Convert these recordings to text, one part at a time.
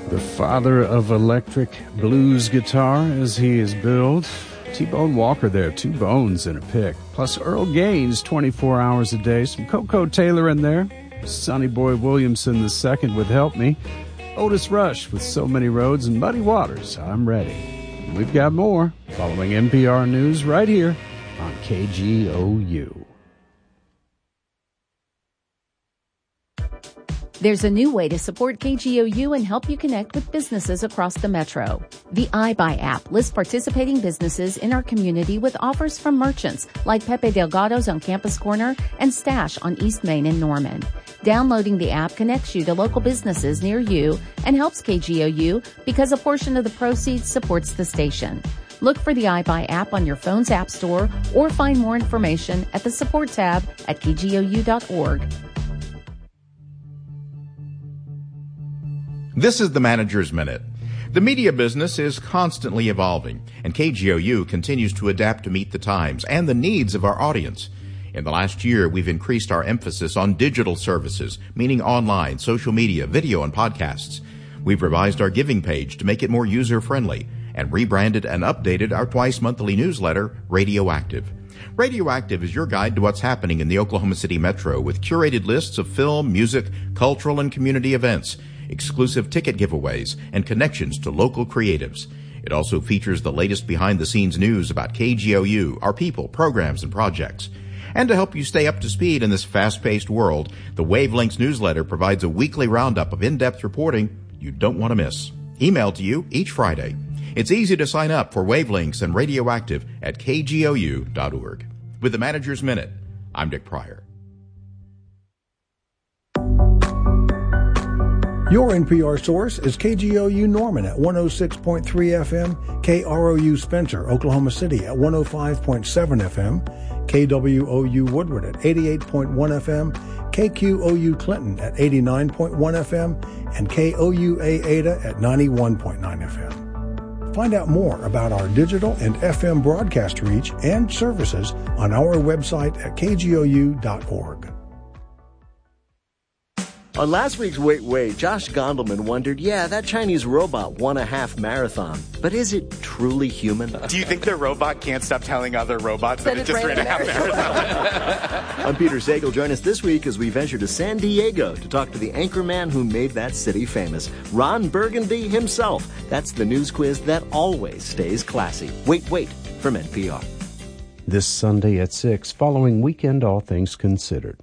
The father of electric blues guitar, as he is billed. T-Bone Walker there, 2 bones and a pick. Plus Earl Gaines, 24 hours a day. Some Coco Taylor in there. Sonny Boy Williamson II with Help Me. Otis Rush with So Many Roads. And Muddy Waters, I'm Ready. And we've got more following NPR News right here on KGOU. There's a new way to support KGOU and help you connect with businesses across the metro. The iBuy app lists participating businesses in our community with offers from merchants like Pepe Delgado's on Campus Corner and Stash on East Main in Norman. Downloading the app connects you to local businesses near you and helps KGOU because a portion of the proceeds supports the station. Look for the iBuy app on your phone's app store or find more information at the support tab at kgou.org. This is the Manager's Minute. The media business is constantly evolving, and KGOU continues to adapt to meet the times and the needs of our audience. In the last year, we've increased our emphasis on digital services, meaning online, social media, video, and podcasts. We've revised our giving page to make it more user-friendly and rebranded and updated our twice-monthly newsletter, Radioactive. Radioactive is your guide to what's happening in the Oklahoma City Metro with curated lists of film, music, cultural, and community events, exclusive ticket giveaways, and connections to local creatives. It also features the latest behind-the-scenes news about KGOU, our people, programs, and projects. And to help you stay up to speed in this fast-paced world, the Wavelengths newsletter provides a weekly roundup of in-depth reporting you don't want to miss. Emailed to you each Friday. It's easy to sign up for Wavelengths and Radioactive at kgou.org. With the Manager's Minute, I'm Dick Pryor. Your NPR source is KGOU Norman at 106.3 FM, KROU Spencer, Oklahoma City at 105.7 FM, KWOU Woodward at 88.1 FM, KQOU Clinton at 89.1 FM, and KOUA Ada at 91.9 FM. Find out more about our digital and FM broadcast reach and services on our website at kgou.org. On last week's Wait, Josh Gondelman wondered, that Chinese robot won a half marathon. But is it truly human? Do you think the robot can't stop telling other robots that it just ran a half marathon? I'm Peter Sagal. Join us this week as we venture to San Diego to talk to the anchorman who made that city famous, Ron Burgundy himself. That's the news quiz that always stays classy. Wait, from NPR. This Sunday at 6, following Weekend All Things Considered.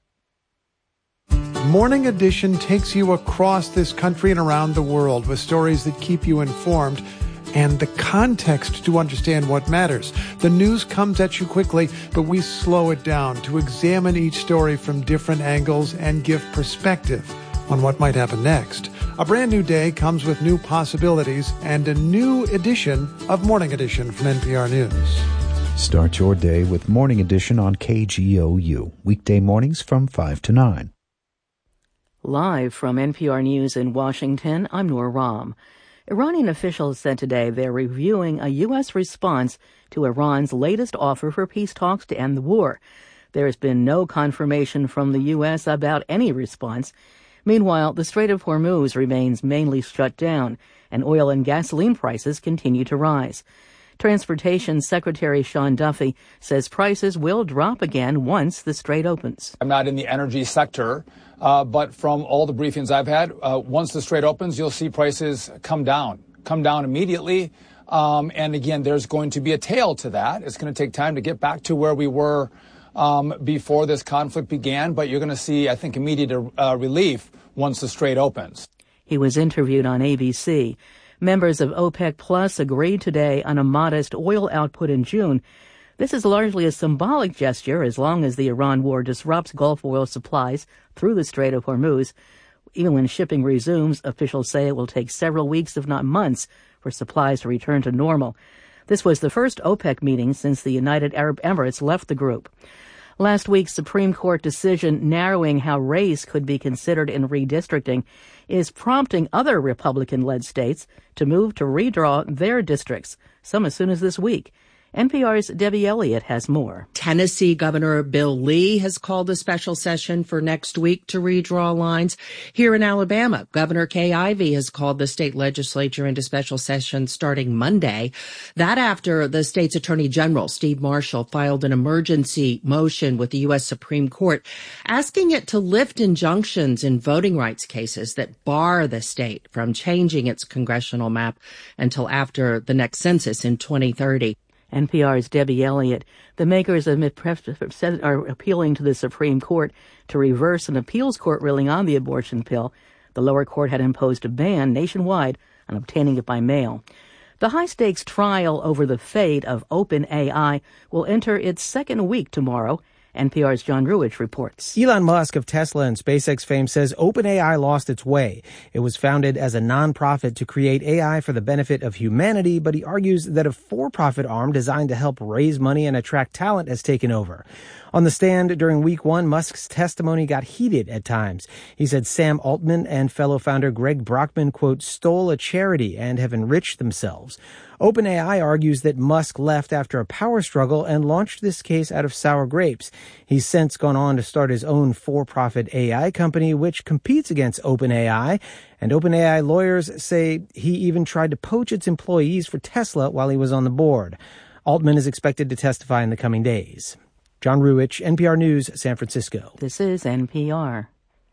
Morning Edition takes you across this country and around the world with stories that keep you informed and the context to understand what matters. The news comes at you quickly, but we slow it down to examine each story from different angles and give perspective on what might happen next. A brand new day comes with new possibilities and a new edition of Morning Edition from NPR News. Start your day with Morning Edition on KGOU, weekday mornings from 5 to 9. Live from NPR News in Washington, I'm Noor Ram. Iranian officials said today they're reviewing a U.S. response to Iran's latest offer for peace talks to end the war. There has been no confirmation from the U.S. about any response. Meanwhile, the Strait of Hormuz remains mainly shut down, and oil and gasoline prices continue to rise. Transportation Secretary Sean Duffy says prices will drop again once the strait opens. I'm not in the energy sector, but from all the briefings I've had, once the strait opens, you'll see prices come down immediately. And again, there's going to be a tail to that. It's going to take time to get back to where we were before this conflict began, but you're going to see, I think, immediate relief once the strait opens. He was interviewed on ABC. Members of OPEC Plus agreed today on a modest oil output in June. This is largely a symbolic gesture as long as the Iran war disrupts Gulf oil supplies through the Strait of Hormuz. Even when shipping resumes, officials say it will take several weeks, if not months, for supplies to return to normal. This was the first OPEC meeting since the United Arab Emirates left the group. Last week's Supreme Court decision narrowing how race could be considered in redistricting is prompting other Republican-led states to move to redraw their districts, some as soon as this week. NPR's Debbie Elliott has more. Tennessee Governor Bill Lee has called a special session for next week to redraw lines. Here in Alabama, Governor Kay Ivey has called the state legislature into special session starting Monday. That after the state's Attorney General, Steve Marshall, filed an emergency motion with the U.S. Supreme Court asking it to lift injunctions in voting rights cases that bar the state from changing its congressional map until after the next census in 2030. NPR's Debbie Elliott. The makers of MIPREF are appealing to the Supreme Court to reverse an appeals court ruling on the abortion pill. The lower court had imposed a ban nationwide on obtaining it by mail. The high-stakes trial over the fate of OpenAI will enter its second week tomorrow. NPR's John Ruich reports. Elon Musk of Tesla and SpaceX fame says OpenAI lost its way. It was founded as a nonprofit to create AI for the benefit of humanity, but he argues that a for-profit arm designed to help raise money and attract talent has taken over. On the stand during week one, Musk's testimony got heated at times. He said Sam Altman and fellow founder Greg Brockman, quote, stole a charity and have enriched themselves. OpenAI argues that Musk left after a power struggle and launched this case out of sour grapes. He's since gone on to start his own for-profit AI company, which competes against OpenAI. And OpenAI lawyers say he even tried to poach its employees for Tesla while he was on the board. Altman is expected to testify in the coming days. John Ruich, NPR News, San Francisco. This is NPR.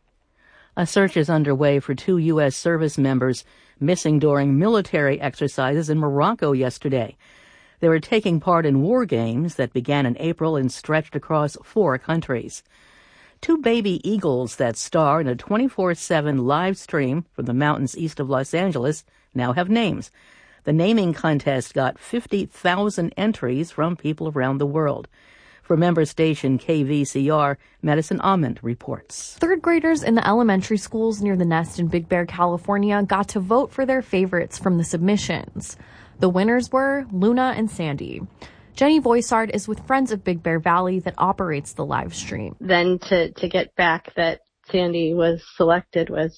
A search is underway for 2 U.S. service members missing during military exercises in Morocco yesterday. They were taking part in war games that began in April and stretched across 4 countries. 2 baby eagles that star in a 24/7 live stream from the mountains east of Los Angeles now have names. The naming contest got 50,000 entries from people around the world. For member station KVCR, Madison Ament reports. Third graders in the elementary schools near the Nest in Big Bear, California, got to vote for their favorites from the submissions. The winners were Luna and Sandy. Jenny Voisard is with Friends of Big Bear Valley that operates the live stream. Then to get back that Sandy was selected was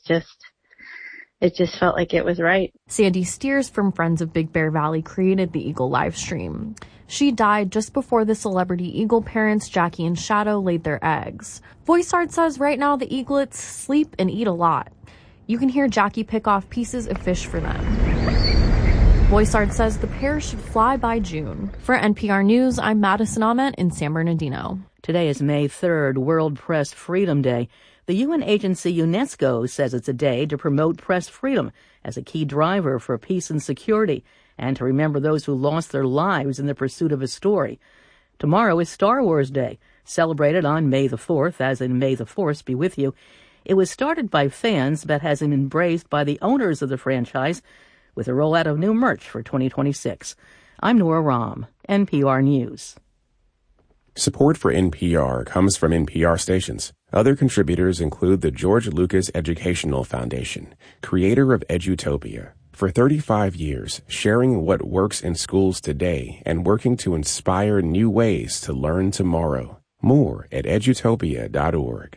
it just felt like it was right. Sandy Steers from Friends of Big Bear Valley created the Eagle live stream. She died just before the celebrity eagle parents Jackie and Shadow laid their eggs. Voisard says right now the eaglets sleep and eat a lot. You can hear Jackie pick off pieces of fish for them. Voisard says the pair should fly by June. For NPR News, I'm Madison Ament in San Bernardino. Today is May 3rd, World Press Freedom Day. The UN agency UNESCO says it's a day to promote press freedom as a key driver for peace and security, and to remember those who lost their lives in the pursuit of a story. Tomorrow is Star Wars Day, celebrated on May the 4th, as in May the Force be with you. It was started by fans, but has been embraced by the owners of the franchise with a rollout of new merch for 2026. I'm Nora Rahm, NPR News. Support for NPR comes from NPR stations. Other contributors include the George Lucas Educational Foundation, creator of Edutopia. For 35 years, sharing what works in schools today and working to inspire new ways to learn tomorrow. More at edutopia.org.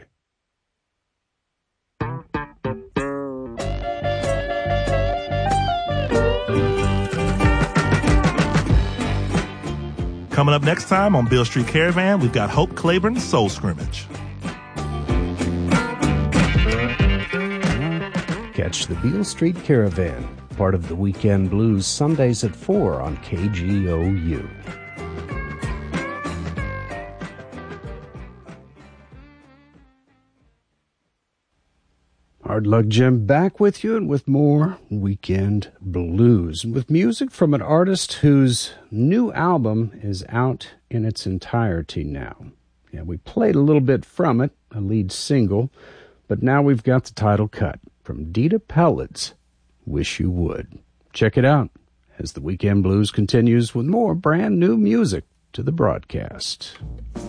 Coming up next time on Beale Street Caravan, we've got Hope Clayborne's Soul Scrimmage. Catch the Beale Street Caravan, part of the Weekend Blues, Sundays at 4 on KGOU. Hard Luck Jim back with you and with more Weekend Blues, with music from an artist whose new album is out in its entirety now. Yeah, we played a little bit from it, a lead single, but now we've got the title cut from Dita Pelled's Wish You Would. Check it out as the Weekend Blues continues with more brand new music to the broadcast.